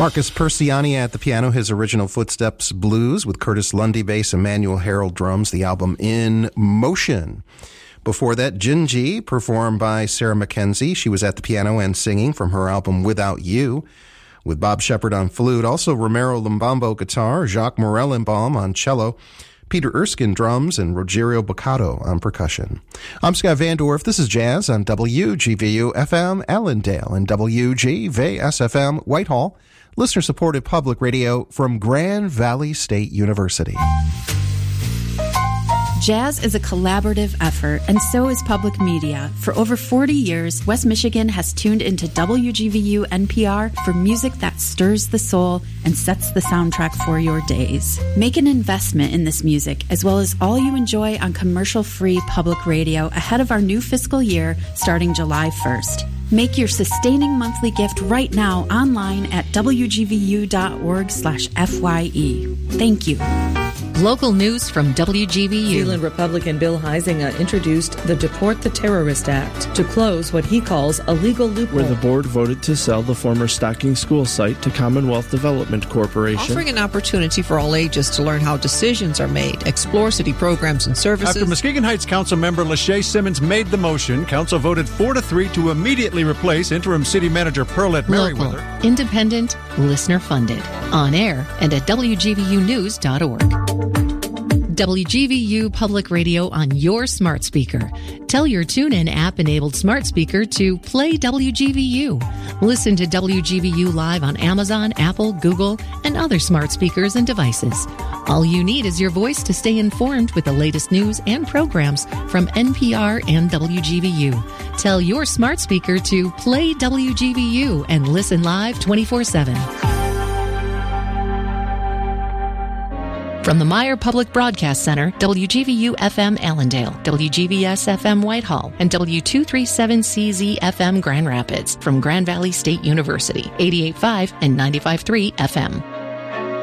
Marcus Persiani at the piano, his original Footsteps Blues with Curtis Lundy bass, Emmanuel Harold drums, the album In Motion. Before that, Gingy, performed by Sarah Mackenzie. She was at the piano and singing from her album Without You, with Bob Shepard on flute. Also, Romero Lumbambo guitar, Jacques Morellenbaum on cello, Peter Erskine drums, and Rogerio Boccato on percussion. I'm Scott Van Dorf. This is Jazz on WGVU-FM Allendale and WGVS-FM Whitehall, listener-supported public radio from Grand Valley State University. Jazz is a collaborative effort, and so is public media. For over 40 years, West Michigan has tuned into WGVU NPR for music that stirs the soul and sets the soundtrack for your days. Make an investment in this music, as well as all you enjoy on commercial-free public radio ahead of our new fiscal year starting July 1st. Make your sustaining monthly gift right now online at wgvu.org/FYE. Thank you. Local news from WGVU. Zeeland Republican Bill Huizinga introduced the Deport the Terrorist Act to close what he calls a legal loophole. Where the board voted to sell the former Stocking School site to Commonwealth Development Corporation. Offering an opportunity for all ages to learn how decisions are made, explore city programs and services. After Muskegon Heights Council member Lachey Simmons made the motion, Council voted 4-3 to immediately replace interim city manager Pearlette Merriweather. Local, independent, listener-funded. On air and at WGVUnews.org. WGVU Public Radio on your smart speaker. Tell your TuneIn app-enabled smart speaker to play WGVU. Listen to WGVU live on Amazon, Apple, Google, and other smart speakers and devices. All you need is your voice to stay informed with the latest news and programs from NPR and WGVU. Tell your smart speaker to play WGVU and listen live 24/7. From the Meyer Public Broadcast Center, WGVU-FM Allendale, WGVS-FM Whitehall, and W237CZ-FM Grand Rapids from Grand Valley State University, 88.5 and 95.3 FM.